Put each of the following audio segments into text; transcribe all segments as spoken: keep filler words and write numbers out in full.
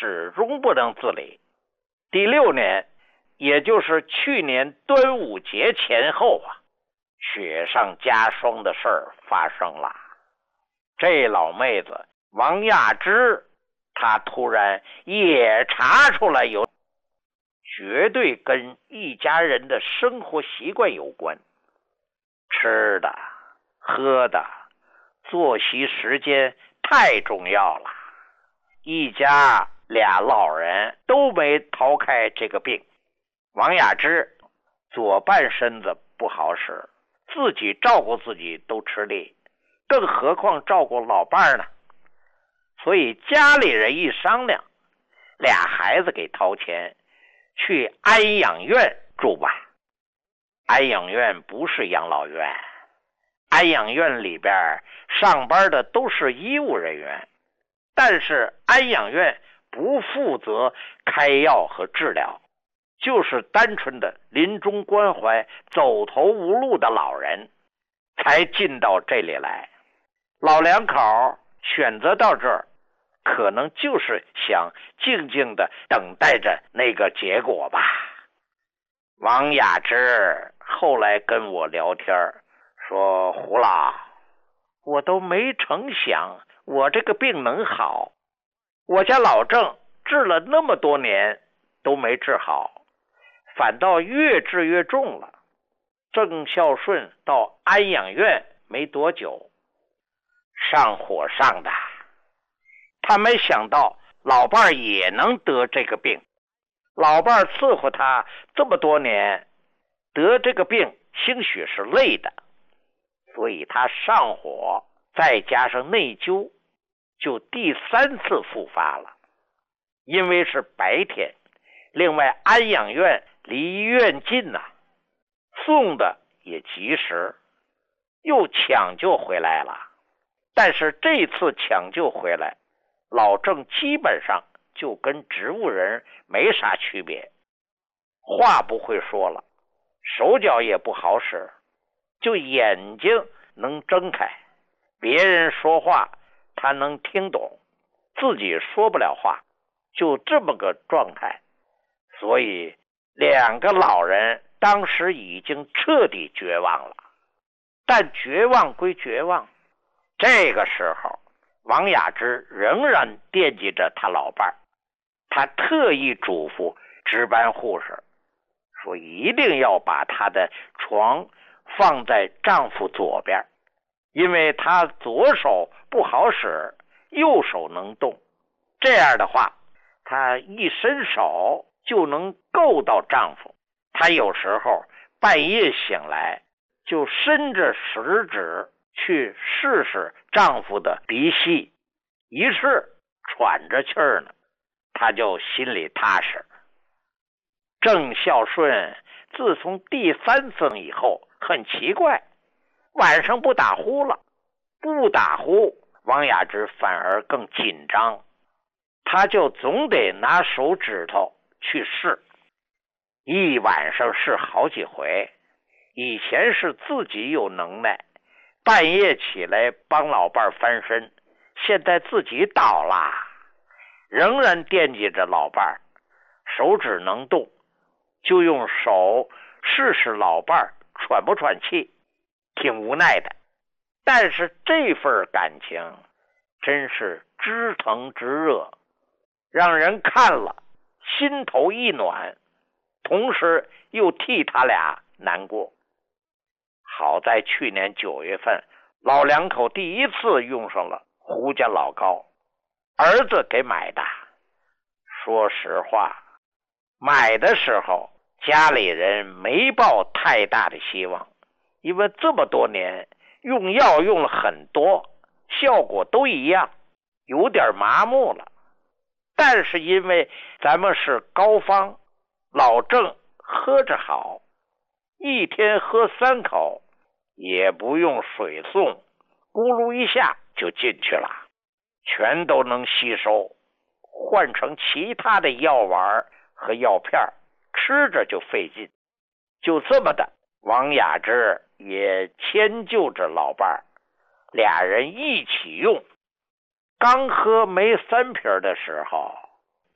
始终不能自理。第六年，也就是去年端午节前后啊，雪上加霜的事儿发生了。这老妹子王亚芝，她突然也查出来有，绝对跟一家人的生活习惯有关，吃的、喝的、作息时间太重要了。一家俩老人都没逃开这个病。王亚芝左半身子不好使，自己照顾自己都吃力，更何况照顾老伴儿呢？所以家里人一商量，俩孩子给掏钱去安养院住吧。安养院不是养老院，安养院里边上班的都是医务人员，但是安养院不负责开药和治疗，就是单纯的临终关怀走投无路的老人才进到这里来。老两口选择到这儿，可能就是想静静的等待着那个结果吧。王亚芝后来跟我聊天说，胡老，我都没成想我这个病能好，我家老郑治了那么多年都没治好，反倒越治越重了。郑孝顺到安养院没多久，上火上的，他没想到老伴儿也能得这个病。老伴儿伺候他这么多年，得这个病兴许是累的，所以他上火再加上内疚，就第三次复发了。因为是白天，另外安养院离医院近呐、啊，送的也及时，又抢救回来了。但是这次抢救回来，老郑基本上就跟植物人没啥区别，话不会说了，手脚也不好使，就眼睛能睁开，别人说话他能听懂，自己说不了话，就这么个状态。所以两个老人当时已经彻底绝望了。但绝望归绝望，这个时候王亚芝仍然惦记着他老伴儿，他特意嘱咐值班护士说，一定要把他的床放在丈夫左边，因为他左手不好使，右手能动，这样的话他一伸手就能够到丈夫。他有时候半夜醒来就伸着食指去试试丈夫的鼻息，一试喘着气儿呢，他就心里踏实。郑孝顺自从第三次以后很奇怪，晚上不打呼了，不打呼，王亚芝反而更紧张，他就总得拿手指头去试，一晚上试好几回。以前是自己有能耐，半夜起来帮老伴翻身，现在自己倒了，仍然惦记着老伴，手指能动，就用手试试老伴喘不喘气，挺无奈的。但是这份感情真是知疼知热，让人看了心头一暖，同时又替他俩难过。好在去年九月份，老两口第一次用上了胡家老膏，儿子给买的。说实话，买的时候家里人没抱太大的希望，因为这么多年用药用了很多，效果都一样，有点麻木了。但是因为咱们是膏方，老郑喝着好，一天喝三口，也不用水送，咕噜一下就进去了，全都能吸收。换成其他的药丸和药片，吃着就费劲。就这么的，王亚芝也迁就着老伴，俩人一起用。刚喝没三瓶的时候，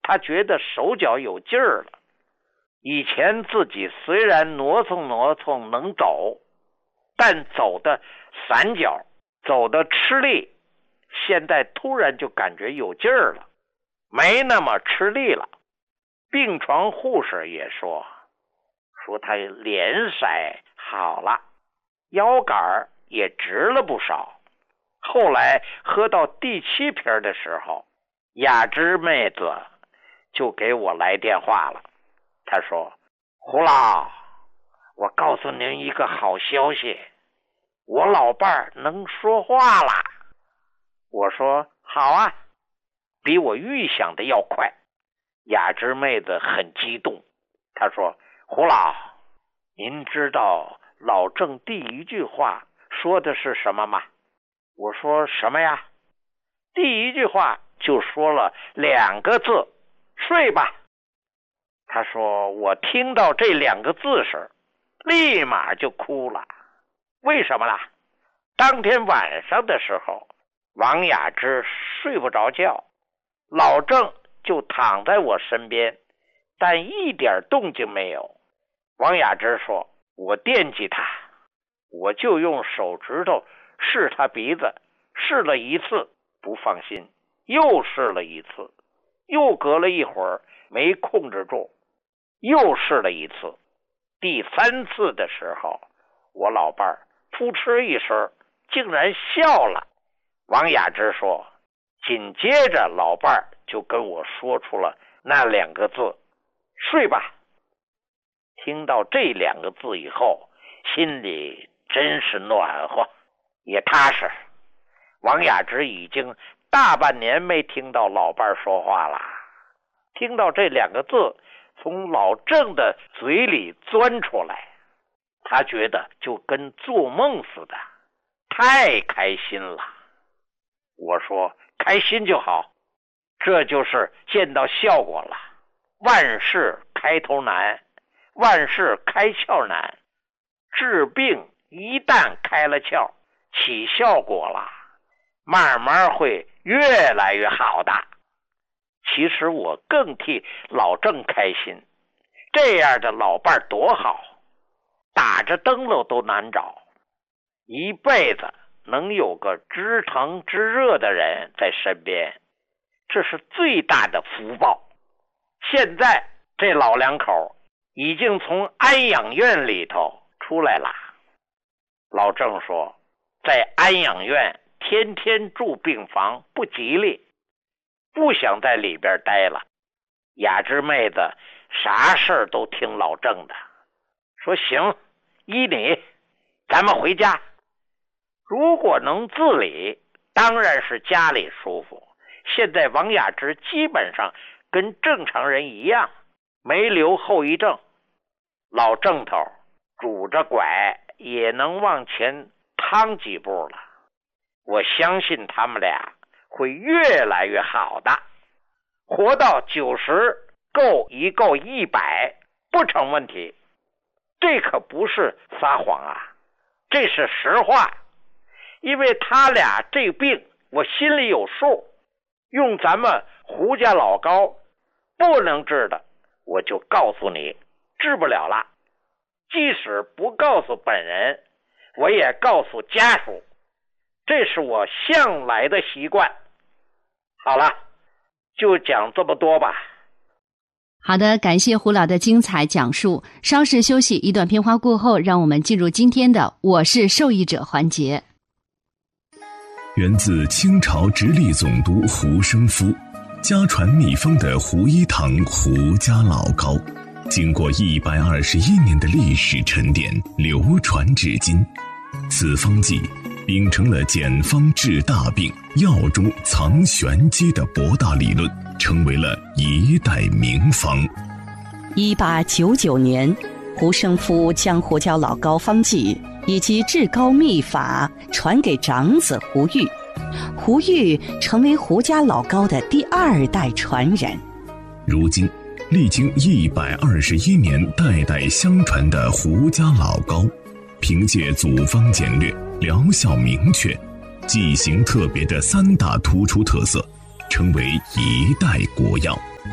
他觉得手脚有劲儿了。以前自己虽然挪蹭挪蹭能走，但走的散脚，走的吃力，现在突然就感觉有劲儿了，没那么吃力了。病床护士也说，说他脸色好了，腰杆也直了不少。后来喝到第七瓶的时候，雅芝妹子就给我来电话了。她说，胡老，我告诉您一个好消息，我老伴儿能说话了。我说好啊，比我预想的要快。雅芝妹子很激动，她说，胡老，您知道老郑第一句话说的是什么吗？我说什么呀？第一句话就说了两个字，睡吧。他说，我听到这两个字时立马就哭了。为什么呢？当天晚上的时候，王雅芝睡不着觉，老郑就躺在我身边，但一点动静没有。王雅芝说，我惦记他，我就用手指头试他鼻子，试了一次不放心，又试了一次，又隔了一会儿没控制住，又试了一次。第三次的时候，我老伴儿扑哧一声竟然笑了。王雅芝说，紧接着老伴儿就跟我说出了那两个字，睡吧。听到这两个字以后，心里真是暖和，也踏实。王雅芝已经大半年没听到老伴儿说话了，听到这两个字从老郑的嘴里钻出来，他觉得就跟做梦似的，太开心了。我说开心就好，这就是见到效果了。万事开头难，万事开窍难，治病一旦开了窍，起效果了，慢慢会越来越好的。其实我更替老郑开心，这样的老伴多好，打着灯笼都难找，一辈子能有个知疼知热的人在身边，这是最大的福报。现在这老两口已经从安养院里头出来了。老郑说，在安养院天天住病房不吉利，不想在里边待了。雅芝妹子啥事都听老郑的，说行，依你，咱们回家。如果能自理，当然是家里舒服。现在王雅芝基本上跟正常人一样，没留后遗症。老郑头拄着拐也能往前趟几步了。我相信他们俩会越来越好的，活到九十够一够一百不成问题。这可不是撒谎啊，这是实话。因为他俩这病我心里有数，用咱们胡家老高不能治的，我就告诉你治不了了。即使不告诉本人，我也告诉家属，这是我向来的习惯。好了，就讲这么多吧。 好的，感谢胡老的精彩讲述。稍事休息，一段片花过后，让我们进入今天的我是受益者环节。 源自清朝直隶总督胡生夫，家传秘方的胡一堂胡家老膏，经过一百二十一年的历史沉淀，流传至今。此方剂秉承了简方治大病、药中藏玄机的博大理论，成为了一代名方。 一八九九年，胡生夫将胡椒老膏方剂以及治膏秘法传给长子胡玉，胡玉成为胡家老膏的第二代传人。 如今历经一百二十一年代代相传的胡家老膏，凭借组方简略、疗效明确、剂型特别的三大突出特色，成为一代国药。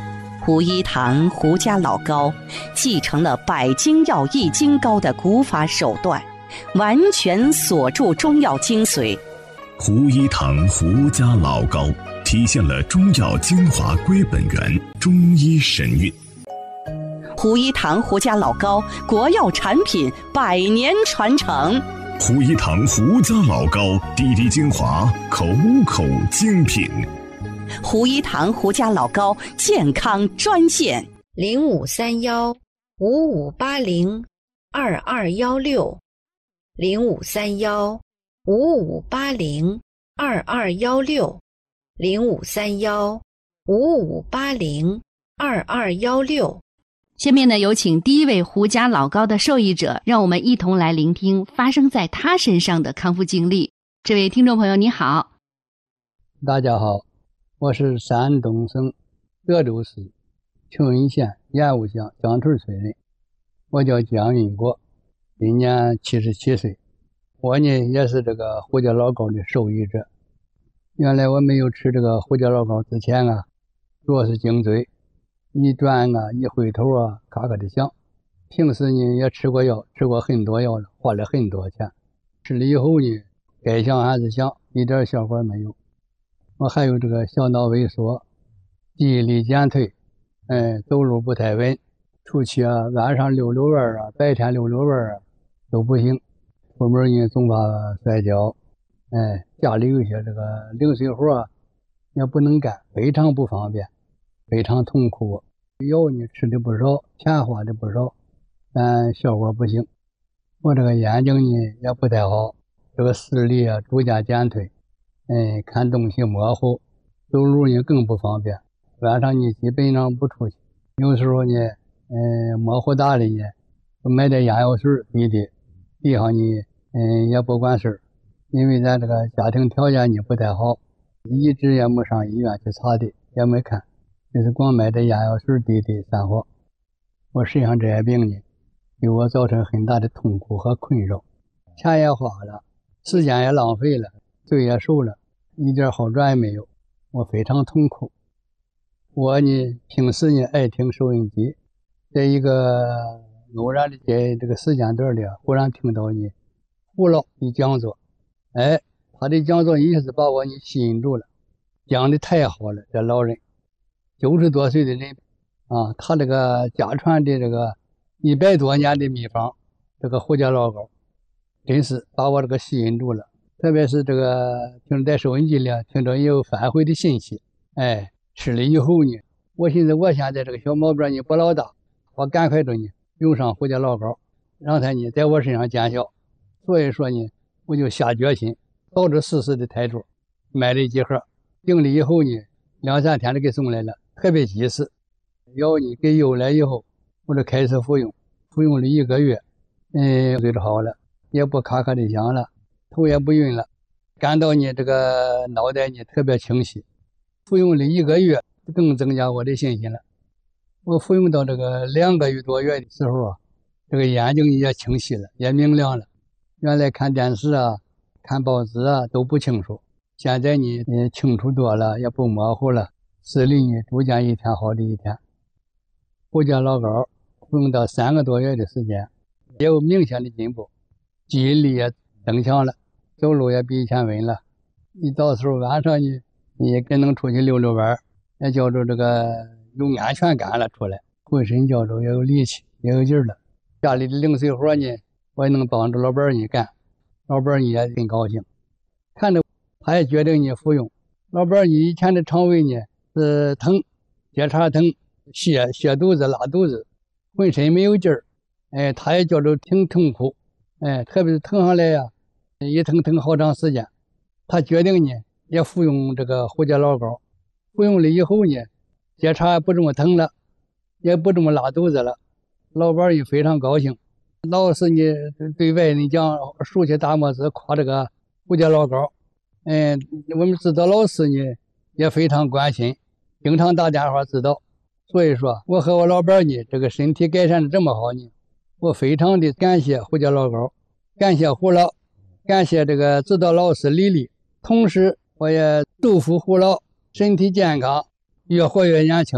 胡一堂胡家老高继承了百金药益精膏的古法手段，完全锁住中药精髓。 胡一堂胡家老高体现了中药精华归本源，中医神韵。 胡一堂胡家老高国药产品百年传承。 胡一堂胡家老高滴滴精华，口口精品。 胡一堂胡家老高健康专线： 零五三幺五五八零二二幺六，零五三幺五五八零二二幺六，零五三幺五五八零二二幺六。 下面呢，有请第一位胡家老高的受益者，让我们一同来聆听发生在他身上的康复经历。这位听众朋友你好。 大家好，我是山东省德州市庆云县盐务乡江屯村人，我叫江云国，今年七十七岁。我呢也是这个胡家老高的受益者。原来我没有吃这个胡家老高之前啊，主要是颈椎一转啊一回头啊咔咔的响。平时呢也吃过药，吃过很多药了，花了很多钱。吃了以后呢，该响还是响，一点效果没有。我还有这个小脑萎缩，记忆力减退，哎，走路不太稳，出去啊晚上溜溜弯啊，白天溜溜弯啊都不行。出门呢总怕摔跤，哎，家里有些这个零碎活啊也不能干，非常不方便，非常痛苦。药呢吃的不少，钱花的不少，但效果不行。我这个眼睛呢也不太好，这个视力啊逐渐减退，哎，看东西模糊，走路呢更不方便，晚上呢基本上不出去。有时候呢，呃，模糊大了呢，买点眼药水滴滴，地上呢，嗯，也不管事儿。因为咱这个家庭条件呢不太好，一直也没上医院去查的，也没看，就是光买点眼药水滴滴散伙。我身上这些病呢，给我造成很大的痛苦和困扰，钱也花了，时间也浪费了，罪也受了，一点好转也没有，我非常痛苦。我呢平时呢爱听收音机，在一个偶然的在这个时间段里啊，忽然听到呢胡老的讲座，哎，他的讲座一下子把我呢吸引住了，讲的太好了。这老人九十多岁的人啊，他这个家传的这个一百多年的秘方，这个胡家老高真是把我这个吸引住了。特别是这个听在收音机里听着也有反馈的信息，哎，吃了以后呢，我寻思我现在这个小毛病呢不老大，我赶快着呢用上胡家老高，让他呢在我身上见效。所以说呢，我就下决心抱着试试的态度，买了几盒，订了以后呢，两三天就给送来了，特别及时。药呢给邮来以后，我就开始服用，服用了一个月，嗯，就好了，也不咔咔的响了，头也不晕了，感到呢这个脑袋呢特别清晰。服用了一个月，更增加我的信心了。我服用到这个两个月多月的时候啊，这个眼睛也清晰了，也明亮了。原来看电视啊、看报纸啊都不清楚，现在呢也清楚多了，也不模糊了，视力呢逐渐一天好的一天。胡家老高服用到三个多月的时间，也有明显的进步，记忆力也增强了，走路也比以前稳了。一到时候晚上呢，也更能出去溜溜弯，也叫着这个有安全感了出来，浑身叫着也有力气，也有劲儿了。家里的零碎活呢，我也能帮着老伴儿呢干，老伴儿呢也很高兴，看着他也决定呢服用。老伴儿呢以前的肠胃呢是疼，结肠疼，泻泻肚子拉肚子，浑身没有劲儿，哎，他也觉着挺痛苦，哎，特别是疼上来呀、啊，一疼疼好长时间。他决定呢也服用这个胡家老高，服用了以后呢，结肠也不这么疼了，也不这么拉肚子了，老伴儿也非常高兴。老是呢对外人讲，熟悉大漠子夸这个胡家老高，嗯，我们指导老师呢也非常关心，经常打电话指导。所以说我和我老伴儿呢这个身体改善的这么好呢，我非常的感谢胡家老高，感谢胡老，感谢这个指导老师李丽。同时我也祝福胡老身体健康，越活越年轻，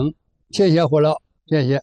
谢谢胡老，谢谢。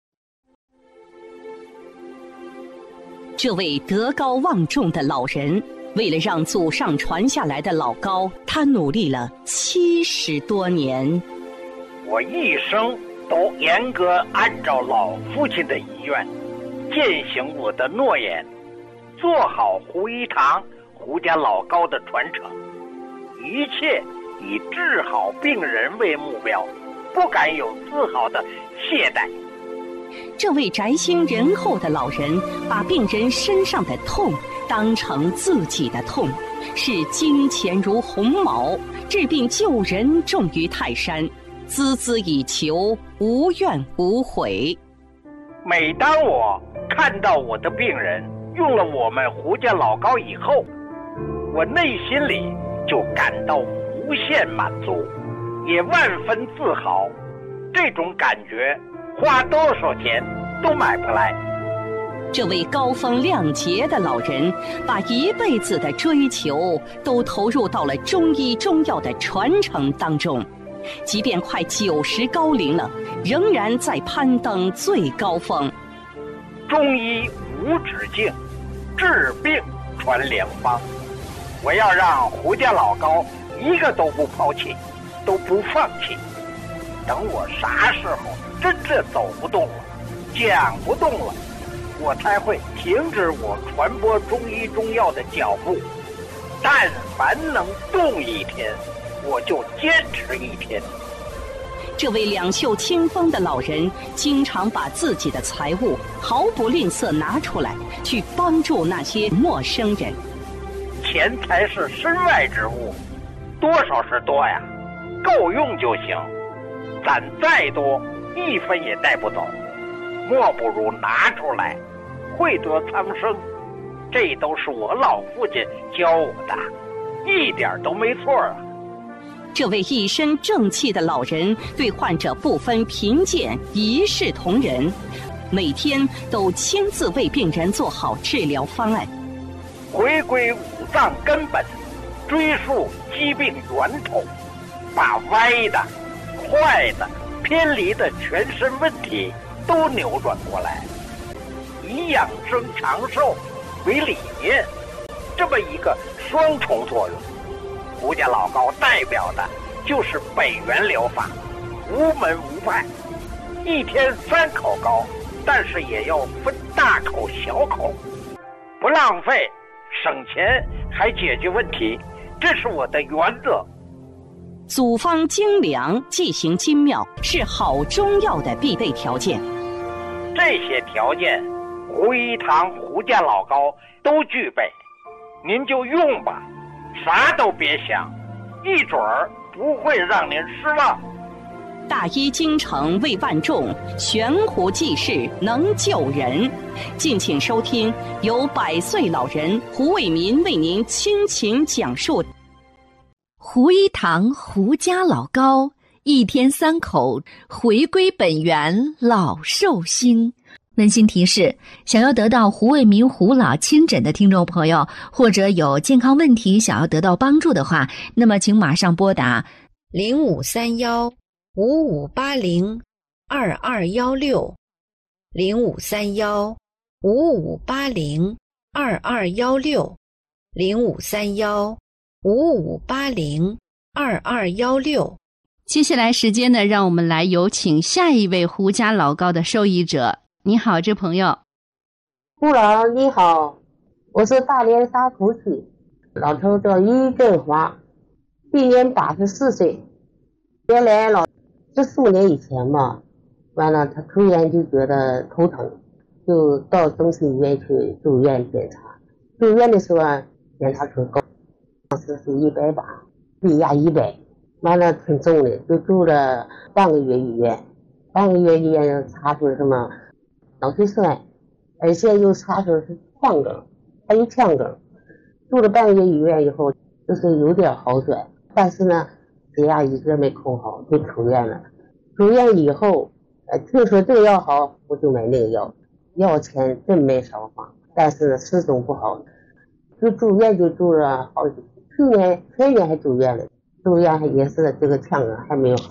这位德高望重的老人，为了让祖上传下来的老高，他努力了七十多年。 我一生都严格按照老父亲的遗愿，践行我的诺言，做好胡一堂胡家老高的传承，一切以治好病人为目标，不敢有丝毫的懈怠。 这位宅心仁厚的老人，把病人身上的痛当成自己的痛，视金钱如鸿毛，治病救人重于泰山，孜孜以求，无怨无悔。 每当我看到我的病人用了我们胡家老高以后，我内心里就感到无限满足，也万分自豪。这种感觉花多少钱都买不来。 这位高风亮节的老人，把一辈子的追求都投入到了中医中药的传承当中，即便快九十高龄了，仍然在攀登最高峰。 中医无止境，治病传良方。我要让胡家老高一个都不抛弃，都不放弃。等我啥时候真正走不动了，讲不动了，我才会停止我传播中医中药的脚步。但凡能动一天，我就坚持一天。 这位两袖清风的老人，经常把自己的财物毫不吝啬拿出来，去帮助那些陌生人。 钱财是身外之物，多少是多呀，够用就行。攒再多，一分也带不走，莫不如拿出来，惠得苍生。这都是我老父亲教我的，一点都没错啊。 这位一身正气的老人，对患者不分贫贱，一视同仁，每天都亲自为病人做好治疗方案， 回归五脏根本，追溯疾病源头，把歪的、坏的、偏离的全身问题都扭转过来，以养生长寿为理念，这么一个双重作用。胡家老高代表的就是北元疗法，无门无派，一天三口高，但是也要分大口小口，不浪费，省钱还解决问题，这是我的原则。 组方精良，剂行精妙，是好中药的必备条件。 这些条件，胡一堂胡家老高都具备，您就用吧，啥都别想，一准儿不会让您失望。 大医精诚为万众，悬壶济世能救人。敬请收听由百岁老人胡卫民为您倾情讲述。 胡一堂胡家老高，一天三口，回归本源，老寿星。温馨提示：想要得到胡卫民胡老亲诊的听众朋友，或者有健康问题想要得到帮助的话，那么请马上拨打零五三幺五五八零二二幺六，零五三幺五五八零二二幺六，零五三幺五五八零二二幺六。 接下来时间呢，让我们来有请下一位胡家老高的受益者。你好，这朋友。 胡老你好，我是大连沙头区，老头叫于振华，今年八十四岁。原来老十四年以前嘛，完了他突然就觉得头疼，就到中心医院去住院检查。住院的时候啊，检查出高，当时是一百八，血压一百，完了挺重的，就住了半个月医院。半个月医院查出什么脑血栓，而且又查出是腔梗，还有腔梗。住了半个月医院以后，就是有点好转，但是呢，血压一直没控好，就出院了。出院以后，呃，听说这个药好，我就买那个药，药钱真没少花，但是始终不好，就住院就住了好几，去年前年还住院了，住院还也是这个腔梗还没有好，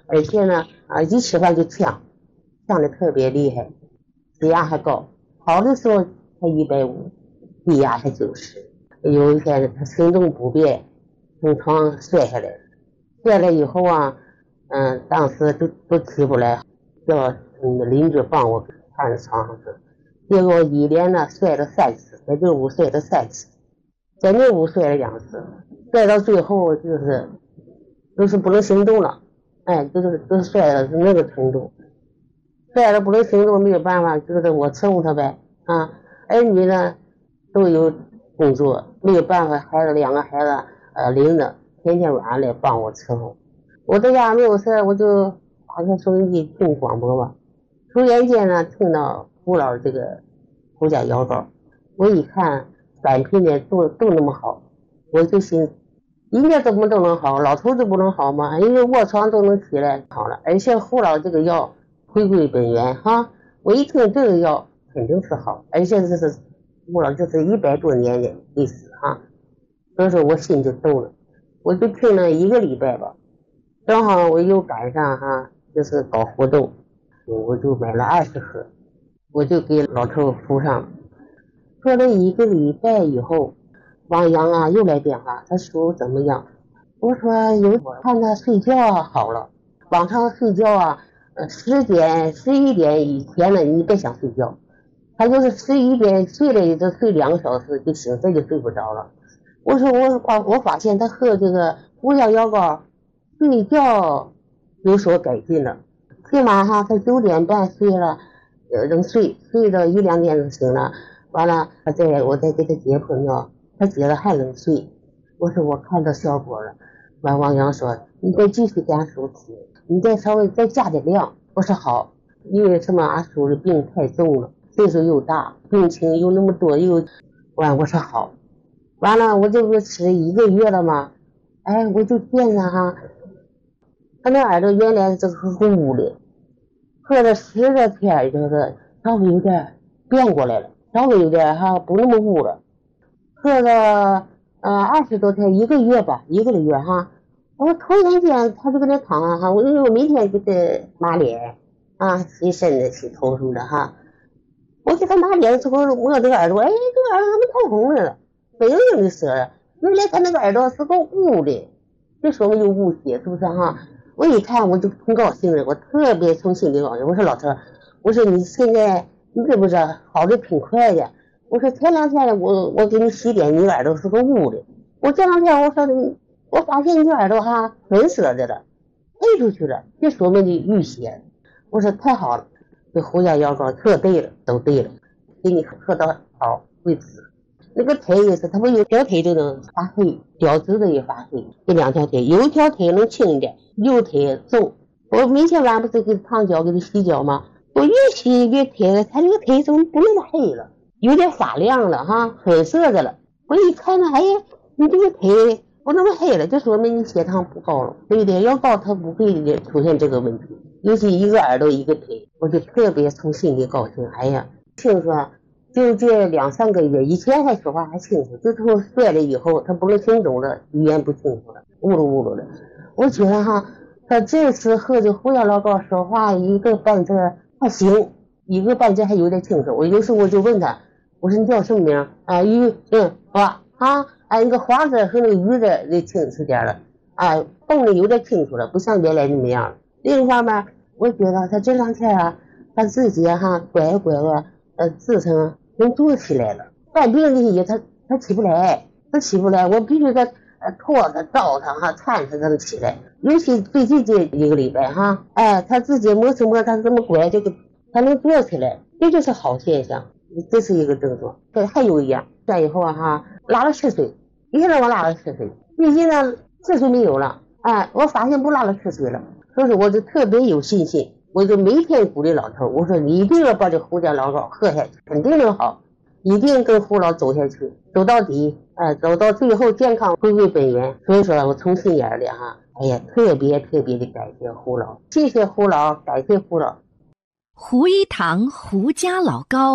而且呢啊一吃饭就呛，呛的特别厉害，血压还高，好的时候才一百五，低压才九十。有一天他行动不便，从床上摔下来，摔下来以后啊，嗯，当时都都起不来，叫嗯邻居帮我看着床上去。结果一连呢摔了三次，在这屋摔了三次，在那屋摔了两次，摔到最后就是就是不能行动了，哎，就是就是摔了是那个程度，摔了不能行动，没有办法，就是我伺候他呗啊，儿女呢都有工作，没有办法，孩子两个孩子呃领着，天天晚上来帮我伺候。我在家没有事，我就打开收音机听广播吧，突然间呢听到胡老这个胡家药膏，我一看三品的都都那么好，我就心应该怎么都能好，老头子不能好吗？因为卧床都能起来好了，而且胡老这个药回归本源哈，我一听这个药肯定是好，而且这是胡老这是一百多年的历史哈，所以说我心就动了，我就听了一个礼拜吧，正好我又赶上哈，就是搞活动，我就买了二十盒，我就给老头敷上。说了一个礼拜以后，王阳啊又来电话，他说怎么样？我说有看他睡觉好了，晚上睡觉啊，呃十点十一点以前呢，你别想睡觉，他就是十一点睡了也就睡两个小时就醒，这就睡不着了。我说我发我发现他喝这个胡椒药膏睡觉有所改进了，起码哈他九点半睡了，呃能睡睡到一两点就醒了，完了他再我再给他解破尿，他解了还能睡。我说我看到效果了。完王阳说你再继续给俺叔吃，你再稍微再加点量。我说好，因为什么俺叔的病太重了，岁数又大，病情又那么多又完，我说好。完了我这不吃一个月了吗？哎，我就见着哈，他那耳朵原来这个糊的，喝了十个天就是稍微有点变过来了，稍微有点哈不那么糊了。喝了呃二十多天一个月吧，一个月哈。我突然间他就搁那躺啊哈，我因为我每天给他抹脸啊，洗身子洗头什么的哈。我给他抹脸之后摸这个耳朵，哎，这个耳朵怎么透红了？没有那个色了，原来他那个耳朵是个雾的，这说明有雾血，是不是哈？我一看我就挺高兴的，我特别从心里高兴。我说老头，我说你现在你这不是好的挺快的。我说前两天我我给你洗脸，你耳朵是个雾的。我这两天我说你，我发现你耳朵哈粉色的了，退出去了，这说明你淤血。我说太好了，这胡椒药膏特对了，都对了，给你喝到好为止。那个腿也是，他不有条腿都能发黑，脚趾头也发黑，这两条腿，有一条腿能轻一点，右腿重。我每天晚上不是给他烫脚给他洗脚吗？我越洗越腿，他这个腿怎么不那么黑了，有点发亮了哈，粉色的了。我一看呢，哎呀，你这个腿不那么黑了，就说明你血糖不高了，对不对？要高它不会出现这个问题。尤其一个耳朵一个腿，我就特别从心里高兴。哎呀，听说就这两三个月，以前还说话还清楚，就从摔了以后，他不能行走了，语言不清楚了，呜噜呜噜的。我觉得哈，他这次喝这胡椒药膏，说话一个半字还行，一个半字还有点清楚。我有时候我就问他，我说你叫什么名啊？鱼嗯花啊，哎那个花字和那个鱼字得清楚点了，啊，动的有点清楚了，不像原来那么样了。另一方面，我觉得他这两天啊，他自己哈拐拐个呃自称能坐起来了，犯病的也他他起不来，他起不来，我必须得呃拖他照他哈搀他才能起来。尤其最近这一个礼拜哈，哎，他自己摸什么他这么拐这个他能坐起来，这就是好现象，这是一个症状。对，还有一样，这以后啊哈拉了吃水，一下让我拉了吃水，最近呢吃水没有了，哎，我发现不拉了吃水了，所以说我就特别有信心。我就每天鼓励老头，我说你一定要把这胡椒药膏喝下去，肯定能好，一定跟胡老走下去，走到底，哎，走到最后健康回归本源。所以说我从心眼里哈，哎呀，特别特别的感谢胡老，谢谢胡老，感谢胡老。 胡一堂胡家老高，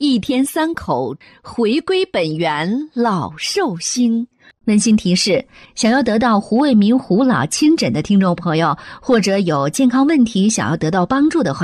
一天三口，回归本源，老寿星。温馨提示：想要得到胡卫民胡老亲诊的听众朋友，或者有健康问题想要得到帮助的话，